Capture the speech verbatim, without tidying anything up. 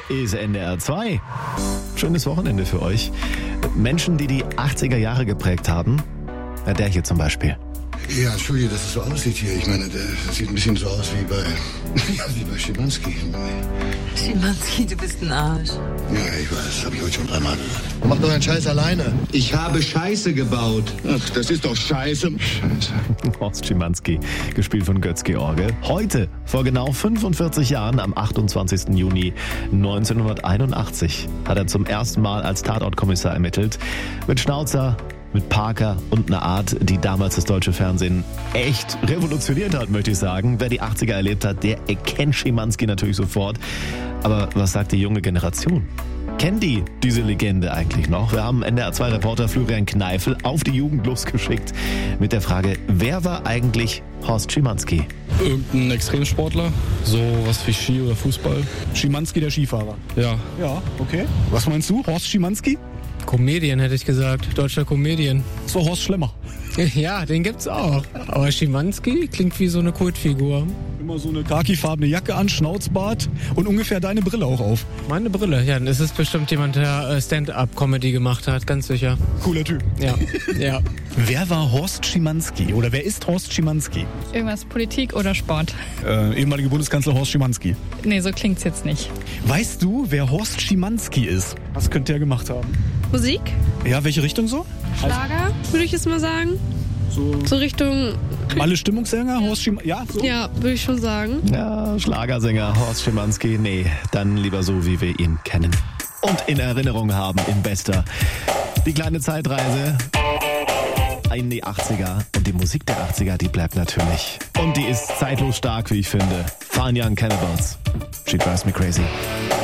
ist N D R zwei. Schönes Wochenende für euch. Menschen, die die achtziger Jahre geprägt haben. Ja, der hier zum Beispiel. Ja, Entschuldige, dass es so aussieht hier. Ich meine, das sieht ein bisschen so aus wie bei, ja, wie bei Schimanski. Schimanski, du bist ein Arsch. Ja, ich weiß, das habe ich heute schon dreimal gehört. Mach doch einen Scheiß alleine. Ich habe Scheiße gebaut. Ach, das ist doch Scheiße. Scheiße. Horst Schimanski, gespielt von Götz-George. Heute, vor genau fünfundvierzig Jahren, am achtundzwanzigsten Juni neunzehnhunderteinundachtzig, hat er zum ersten Mal als Tatortkommissar ermittelt. Mit Schnauzer, mit Parker und einer Art, die damals das deutsche Fernsehen echt revolutioniert hat, möchte ich sagen. Wer die achtziger erlebt hat, der erkennt Schimanski natürlich sofort. Aber was sagt die junge Generation? Kennen die diese Legende eigentlich noch? Wir haben N D R zwei Reporter Florian Kneifel auf die Jugend losgeschickt mit der Frage, wer war eigentlich Horst Schimanski? Irgendein Extremsportler, so was wie Ski oder Fußball. Schimanski, der Skifahrer. Ja. Ja, okay. Was meinst du, Horst Schimanski? Comedian hätte ich gesagt, deutscher Comedian. So Horst Schlemmer. Ja, den gibt's auch. Aber Schimanski klingt wie so eine Kultfigur. Immer so eine khakifarbene Jacke an, Schnauzbart und ungefähr deine Brille auch auf. Meine Brille, ja, das ist bestimmt jemand, der Stand-up-Comedy gemacht hat, ganz sicher. Cooler Typ. Ja, ja. Wer war Horst Schimanski oder wer ist Horst Schimanski? Irgendwas Politik oder Sport? Äh, ehemalige Bundeskanzler Horst Schimanski. Nee, so klingt's jetzt nicht. Weißt du, wer Horst Schimanski ist? Was könnte er gemacht haben? Musik? Ja, welche Richtung so? Schlager, würde ich jetzt mal sagen. So, so Richtung... Alle Stimmungssänger? Horst Schimanski? Ja, so? Ja, würde ich schon sagen. Ja, Schlagersänger Horst Schimanski. Nee, dann lieber so, wie wir ihn kennen. Und in Erinnerung haben in bester. Die kleine Zeitreise in die achtziger. Und die Musik der achtziger, die bleibt natürlich. Und die ist zeitlos stark, wie ich finde. Fine Young Cannibals. She drives me crazy.